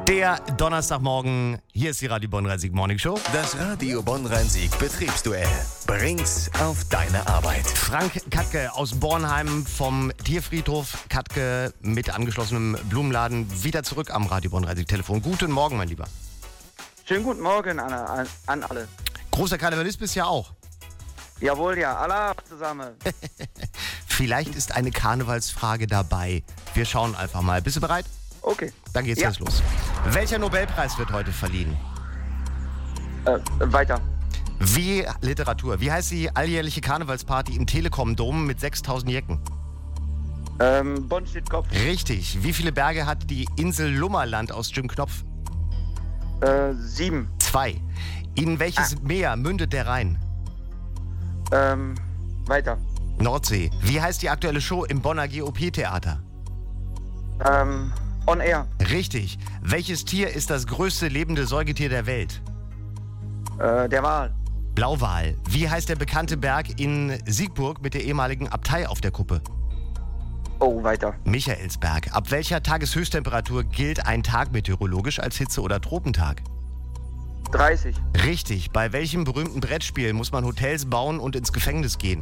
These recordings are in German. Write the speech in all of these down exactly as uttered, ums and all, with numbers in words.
Der Donnerstagmorgen, hier ist die Radio Bonn-Rhein-Sieg Morning Show. Das Radio Bonn-Rhein-Sieg Betriebsduell bringt's auf deine Arbeit. Frank Katke aus Bornheim vom Tierfriedhof Katke mit angeschlossenem Blumenladen wieder zurück am Radio Bonn-Rhein-Sieg Telefon. Guten Morgen, mein Lieber. Schönen guten Morgen an, an, an alle. Großer Karnevalist bist ja auch. Jawohl, ja, alle zusammen. Vielleicht ist eine Karnevalsfrage dabei. Wir schauen einfach mal. Bist du bereit? Okay. Dann geht's ja. jetzt los. Welcher Nobelpreis wird heute verliehen? Äh, weiter. Wie Literatur. Wie heißt die alljährliche Karnevalsparty im Telekom-Dom mit sechstausend Jecken? Ähm, Bonn steht Kopf. Richtig. Wie viele Berge hat die Insel Lummerland aus Jim Knopf? Äh, sieben. Zwei. In welches Ah. Meer mündet der Rhein? Ähm, weiter. Nordsee. Wie heißt die aktuelle Show im Bonner G O P-Theater? Ähm, on air. Richtig. Welches Tier ist das größte lebende Säugetier der Welt? Äh, der Wal. Blauwal. Wie heißt der bekannte Berg in Siegburg mit der ehemaligen Abtei auf der Kuppe? Oh, weiter. Michaelsberg. Ab welcher Tageshöchsttemperatur gilt ein Tag meteorologisch als Hitze- oder Tropentag? dreißig. Richtig. Bei welchem berühmten Brettspiel muss man Hotels bauen und ins Gefängnis gehen?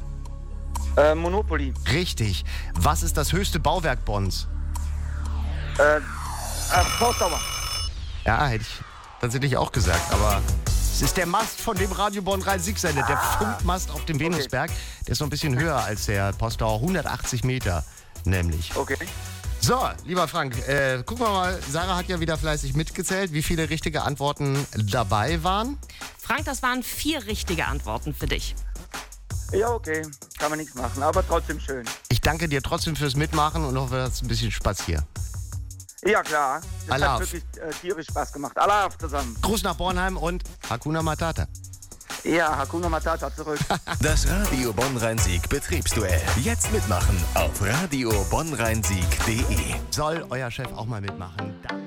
Äh, Monopoly. Richtig. Was ist das höchste Bauwerk Bonns? Äh, äh Postdauer. Ja, hätte ich tatsächlich auch gesagt, aber es ist der Mast, von dem Radio Bonn-Rhein-Sieg sendet, der Funkmast auf dem Venusberg. Der ist noch ein bisschen höher als der Postdauer, hundertachtzig Meter nämlich. Okay. So, lieber Frank, äh, gucken wir mal, Sarah hat ja wieder fleißig mitgezählt, wie viele richtige Antworten dabei waren. Frank, das waren vier richtige Antworten für dich. Ja, okay. Kann man nichts machen, aber trotzdem schön. Ich danke dir trotzdem fürs Mitmachen und hoffe, du hast ein bisschen Spaß hier. Ja, klar. Das Allah. hat wirklich äh, tierisch Spaß gemacht. Allah zusammen. Gruß nach Bornheim und Hakuna Matata. Ja, Hakuna Matata zurück. Das Radio Bonn-Rhein-Sieg Betriebsduell. Jetzt mitmachen auf radio bonn rhein sieg punkt de. Soll euer Chef auch mal mitmachen? Dann